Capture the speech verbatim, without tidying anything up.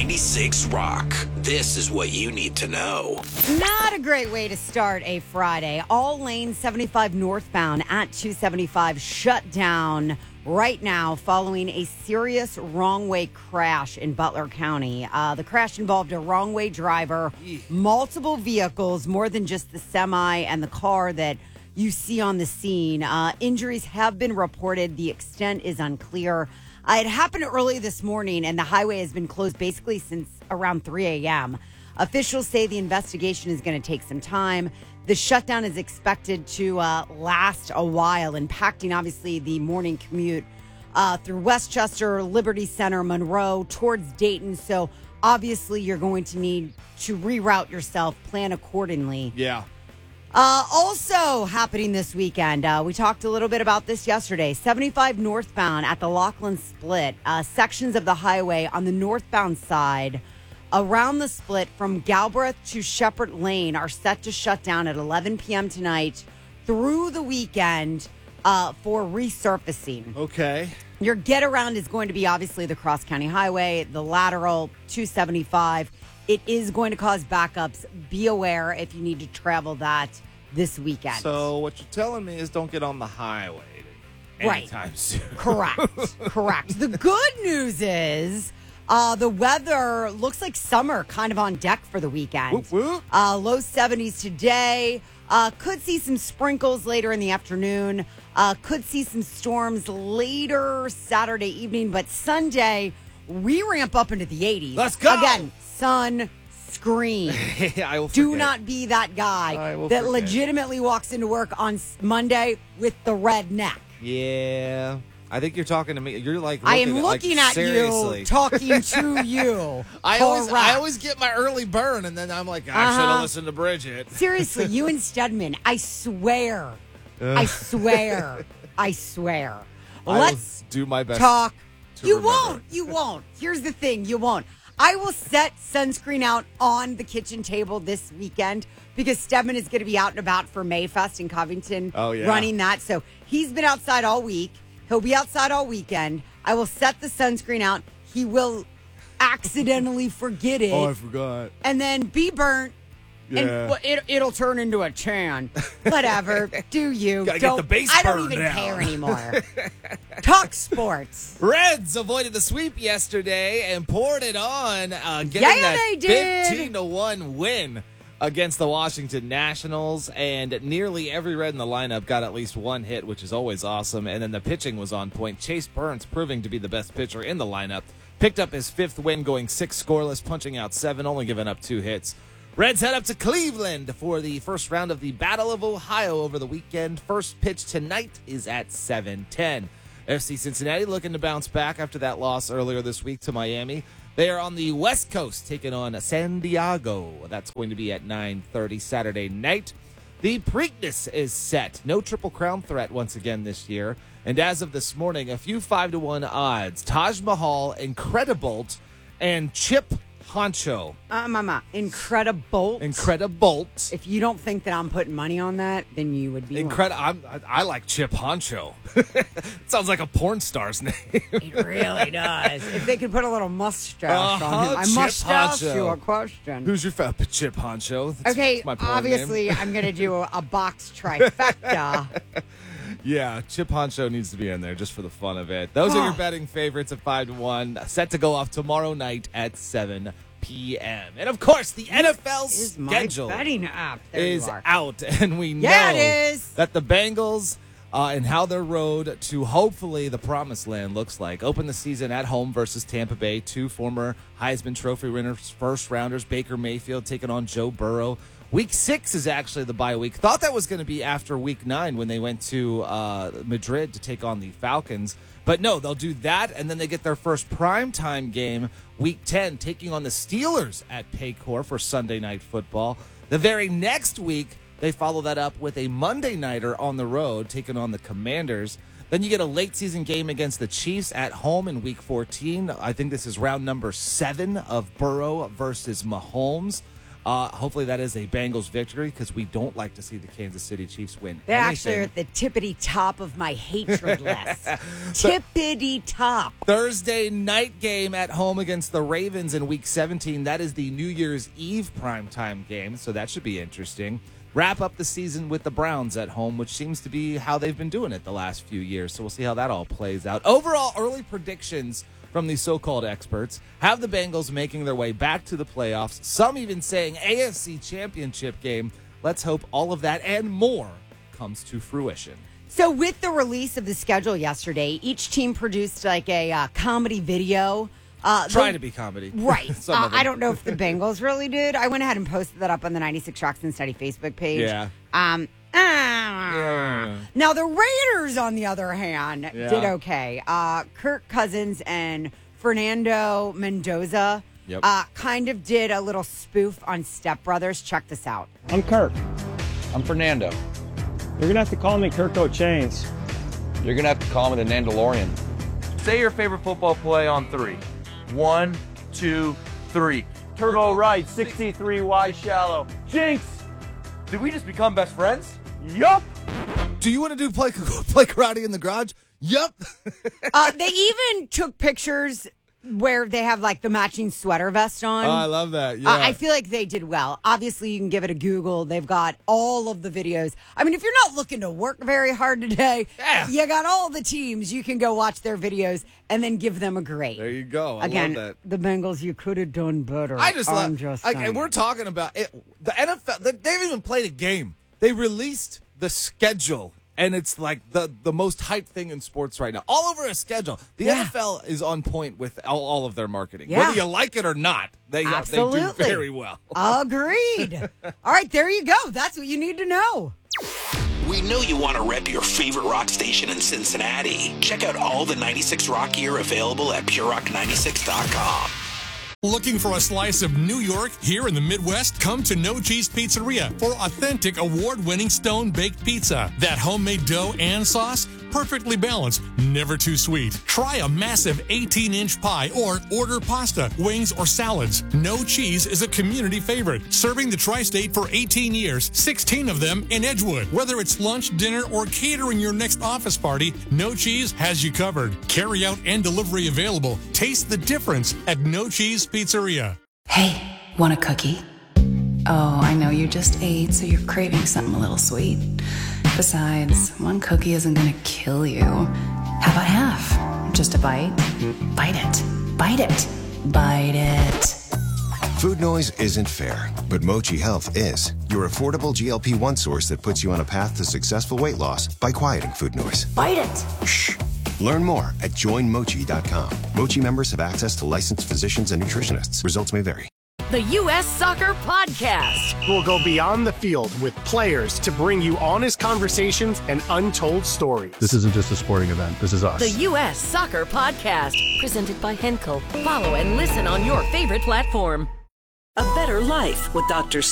ninety-six Rock. This is what you need to know. Not a great way to start a Friday. All lanes seventy-five northbound at two seventy-five shut down right now following a serious wrong-way crash in Butler County. Uh, the crash involved a wrong-way driver, multiple vehicles, more than just the semi and the car that you see on the scene. Uh, injuries have been reported. The extent is unclear. Uh, it happened early this morning, and the highway has been closed basically since around three a.m. Officials say the investigation is going to take some time. The shutdown is expected to uh, last a while, impacting, obviously, the morning commute uh, through Westchester, Liberty Center, Monroe, towards Dayton. So, obviously, you're going to need to reroute yourself, plan accordingly. Yeah. Uh, also happening this weekend, uh, we talked a little bit about this yesterday. seventy-five northbound at the Laughlin Split, uh, sections of the highway on the northbound side around the split from Galbraith to Shepherd Lane are set to shut down at eleven p.m. tonight through the weekend uh, for resurfacing. Okay. Your get around is going to be obviously the Cross County Highway, the lateral two seventy-five. It is going to cause backups. Be aware if you need to travel that this weekend. So what you're telling me is don't get on the highway anytime right. soon. Correct. Correct. The good news is uh, the weather looks like summer kind of on deck for the weekend. Whoop, whoop. Uh, low seventies today. Uh, could see some sprinkles later in the afternoon. Uh, could see some storms later Saturday evening. But Sunday, we ramp up into the eighties. Let's go. Again, sunscreen. I will Do forget. not be that guy I will that forget. legitimately walks into work on s- Monday with the red neck. Yeah. I think you're talking to me. You're like I looking am at, looking like, at seriously. you, talking to you. I always, I Correct. always get my early burn, and then I'm like, I Uh-huh. should have listened to Bridget. Seriously, you and Stedman, I swear. I swear. I swear. I will Let's do my best. talk. to You remember. won't. You won't. Here's the thing. You won't. I will set sunscreen out on the kitchen table this weekend because Stedman is going to be out and about for Mayfest in Covington Oh, yeah. running that. So he's been outside all week. He'll be outside all weekend. I will set the sunscreen out. He will accidentally forget it Oh, I forgot. and then be burnt. Yeah. And well, it, it'll turn into a tan. Whatever. Do you. Gotta get Don't- the base I don't burn even down. care anymore. Talk sports. Reds avoided the sweep yesterday and poured it on, uh, getting Yeah, that they did. fifteen to one win against the Washington Nationals. And nearly every Red in the lineup got at least one hit, which is always awesome. And then the pitching was on point. Chase Burns, proving to be the best pitcher in the lineup, picked up his fifth win, going six scoreless, punching out seven, only giving up two hits. Reds head up to Cleveland for the first round of the Battle of Ohio over the weekend. First pitch tonight is at seven ten. F C Cincinnati looking to bounce back after that loss earlier this week to Miami. They are on the West Coast taking on San Diego. That's going to be at nine thirty Saturday night. The Preakness is set. No Triple Crown threat once again this year. And as of this morning, a few five to one odds. Taj Mahal, Incredibolt, and Chip Honcho. Uh, mama, incredible. Incredibolt. If you don't think that I'm putting money on that, then you would be wrong. Incredible. I, I like Chip Honcho. Sounds like a porn star's name. It really does. If they could put a little mustache Uh-huh, on him. I Chip must ask Honcho. you a question. Who's your fa- Chip Honcho? That's, Okay, that's my porn obviously, name. I'm going to do a, a box trifecta. Yeah, Chip Honcho needs to be in there just for the fun of it. Those are your betting favorites at five to one, set to go off tomorrow night at seven p.m. And of course, the N F L Is my schedule betting app. There is you are. out, and we know Yeah, it is. that the Bengals uh, and how their road to hopefully the promised land looks like. Open the season at home versus Tampa Bay, two former Heisman Trophy winners, first rounders, Baker Mayfield taking on Joe Burrow. Week six is actually the bye week. Thought that was going to be after week nine when they went to uh, Madrid to take on the Falcons. But no, they'll do that, and then they get their first primetime game, week ten, taking on the Steelers at Paycor for Sunday Night Football. The very next week, they follow that up with a Monday Nighter on the road, taking on the Commanders. Then you get a late season game against the Chiefs at home in week fourteen. I think this is round number seven of Burrow versus Mahomes. Uh, hopefully that is a Bengals victory because we don't like to see the Kansas City Chiefs win. They anything. actually are at the tippity top of my hatred list. Tippity top. Thursday night game at home against the Ravens in Week seventeen. That is the New Year's Eve primetime game, so that should be interesting. Wrap up the season with the Browns at home, which seems to be how they've been doing it the last few years. So we'll see how that all plays out. Overall, early predictions from these so-called experts have the Bengals making their way back to the playoffs. Some even saying A F C Championship game. Let's hope all of that and more comes to fruition. So with the release of the schedule yesterday, each team produced like a uh, comedy video. Uh, Try the, to be comedy. Right. Some uh, of them. I don't know if the Bengals really did. I went ahead and posted that up on the ninety-six Rocks and Study Facebook page. Yeah. Um, uh, Yeah. Now, the Raiders, on the other hand, Yeah. did okay. Uh, Kirk Cousins and Fernando Mendoza Yep. uh, kind of did a little spoof on Step Brothers. Check this out. I'm Kirk. I'm Fernando. You're going to have to call me Kirk O'Chains. You're going to have to call me the Nandalorian. Say your favorite football play on three. One, two, three. Turbo right, sixty-three wide shallow. Jinx! Did we just become best friends? Yup! Do you want to do play, play karate in the garage? Yup. Uh, they even took pictures where they have like the matching sweater vest on. Oh, I love that. Yeah. Uh, I feel like they did well. Obviously, you can give it a Google. They've got all of the videos. I mean, if you're not looking to work very hard today, Yeah. you got all the teams. You can go watch their videos and then give them a grade. There you go. I Again, love that. the Bengals, you could have done better. I just I'm love. just Like, saying. we're talking about it. The N F L. They they haven't even played a game. They released the schedule, and it's like the the most hyped thing in sports right now. All over a schedule. The Yeah. N F L is on point with all, all of their marketing. Yeah. Whether you like it or not, they they do Absolutely. very well. Agreed. All right, there you go. That's what you need to know. We know you want to rep your favorite rock station in Cincinnati. Check out all the ninety-six Rock gear available at pure rock ninety-six dot com. Looking for a slice of New York here in the Midwest? Come to No Cheese Pizzeria for authentic award-winning stone-baked pizza. That homemade dough and sauce, perfectly balanced, never too sweet. Try a massive eighteen-inch pie or order pasta, wings, or salads. No Cheese is a community favorite, serving the tri-state for eighteen years, sixteen of them in Edgewood. Whether it's lunch, dinner, or catering your next office party, No Cheese has you covered. Carry out and delivery available. Taste the difference at No Cheese Pizzeria. Hey, want a cookie? Oh, I know you just ate, so you're craving something a little sweet. Besides, one cookie isn't gonna kill you. How about half? Just a bite? Bite it. Bite it. Bite it. Food noise isn't fair, but Mochi Health is. Your affordable G L P one source that puts you on a path to successful weight loss by quieting food noise. Bite it. Shh. Learn more at join mochi dot com. Mochi members have access to licensed physicians and nutritionists. Results may vary. The U S Soccer Podcast. We'll go beyond the field with players to bring you honest conversations and untold stories. This isn't just a sporting event. This is us. The U S Soccer Podcast. Presented by Henkel. Follow and listen on your favorite platform. A better life with Doctor